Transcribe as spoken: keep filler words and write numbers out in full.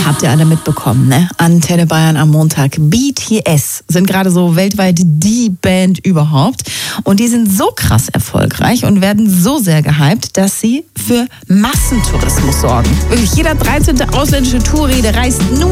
Habt ihr alle mitbekommen, ne? Antenne Bayern am Montag. B T S sind gerade so weltweit die Band überhaupt. Und die sind so krass erfolgreich und werden so sehr gehypt, dass sie für Massentourismus sorgen. Wirklich jeder dreizehnte ausländische Touri, der reist nur